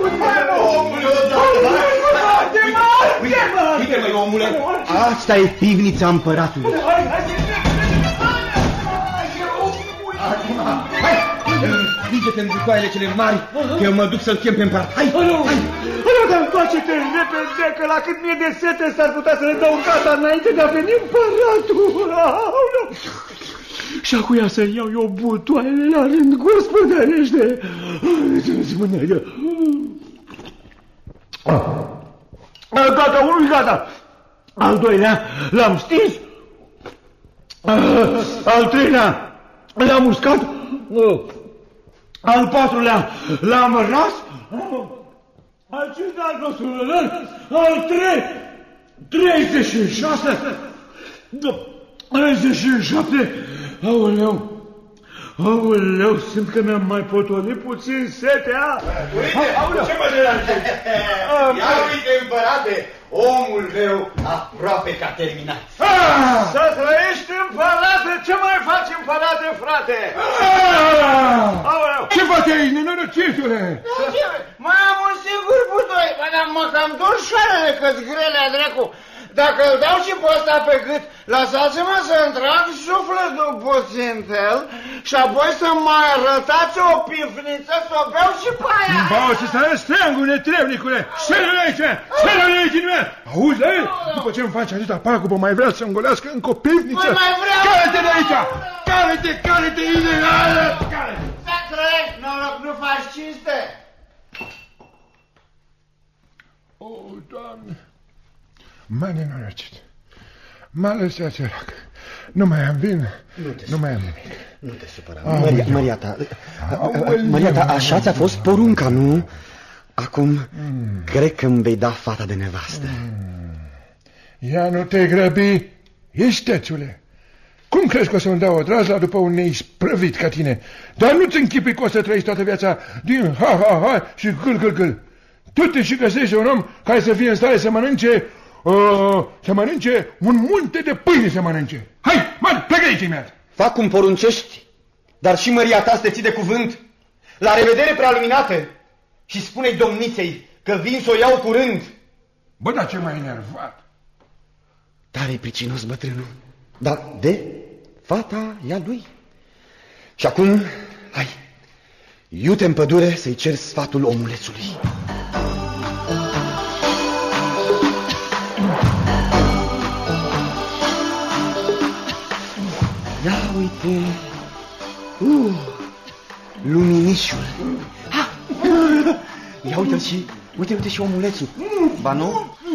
Uite-mă, omule! Asta e pivnița împăratului. Hai! Împinge-te în butoaiele cele mari, că eu mă duc să-l chem pe împărat. Hai! Dar face-te repede, că la cât mie de sete s-ar putea să ne dau gata înainte de a veni împăratul. Și acuia să-mi iau eu butoaiele la rând, gospodărește. Gata, unul gata. Al doilea l-am stins. Al treilea l-am uscat. Al patrulea l-am ras. Al cincilea al nostru al 36, 37, aoleu, simt că mi-am mai potolit puțin setea. Ce mă deranjezi? Ia uite, împărate, omul meu aproape că a terminat. Să trăiești, împărate, ce mai faci, împărate, frate? Ce faci aici, nenorocitule? Mai am un singur butoi, mă cam dor șoarele că-ți grele, dracu. Dacă îl dau și pe ăsta pe gât, lăsați-mă să-mi trag sufletul puțin fel și apoi să mai arătați o pifniță să o beau și pe aia. Bau și să arăți treangul, netrebnicule! Șeră-le aici! Șeră-le aici în mea! Auzi, după ce îmi faci atâta pagubă, mai vrea să-mi golească încă o pifniță? Mai vreau! Care-te de aici! Care-te, ilegală! Să trăiești, noroc, nu faci cinste! O, Doamne! M-a nenorocit. M-a lăsat sărac. Nu mai am vin, nu mai am nimic. Nu te supăra. Maria ta, așa ți-a fost porunca, nu? Acum, cred că îmi vei da fata de nevastă. Ia nu te grăbi, istețule. Cum crezi că o să-mi dau o drazla după un neisprăvit ca tine? Dar nu-ți închipui că o să trăiești toată viața din ha-ha-ha și gâl-gâl-gâl. Tu te și găsești un om care să fie în stare să mănânce un munte de pâine să mănânce. Hai, plecă aici imediat. Fac cum poruncești, dar și măria ta să te ții de cuvânt. La revedere, prealuminate, și spune-i domniței că vin să o iau curând. Bă, dar ce m-ai enervat. Tare pricinos bătrânul, dar de fata e a lui. Și acum, hai, iute în pădure să-i cer sfatul omulețului. Ia uite, luminișul. Ia uite-l și, uite și omulețul. Ba nu?